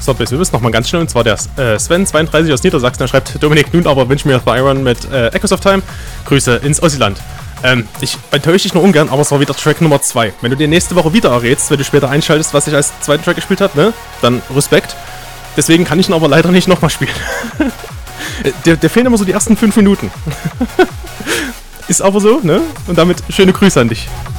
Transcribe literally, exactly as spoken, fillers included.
Stoppbase. Wir wissen nochmal ganz schnell, und zwar der äh, Sven zweiunddreißig aus Niedersachsen, der schreibt: Dominik, nun aber wünsch mir The Iron mit äh, Echoes of Time. Grüße ins Ossiland. Ähm, ich enttäusche dich nur ungern, aber es war wieder Track Nummer zwei. Wenn du dir nächste Woche wieder errätst, wenn du später einschaltest, was ich als zweiten Track gespielt habe, ne? Dann Respekt. Deswegen kann ich ihn aber leider nicht nochmal spielen. der, der fehlen immer so die ersten fünf Minuten. Ist aber so, ne? Und damit schöne Grüße an dich.